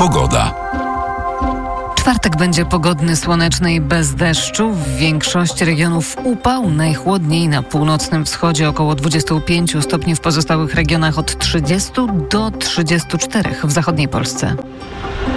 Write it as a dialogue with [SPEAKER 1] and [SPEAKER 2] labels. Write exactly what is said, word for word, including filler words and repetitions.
[SPEAKER 1] Pogoda.
[SPEAKER 2] Czwartek będzie pogodny, słoneczny i bez deszczu. W większości regionów upał. Najchłodniej na północnym wschodzie około dwadzieścia pięć stopni, w pozostałych regionach od trzydziestu do trzydziestu czterech w zachodniej Polsce.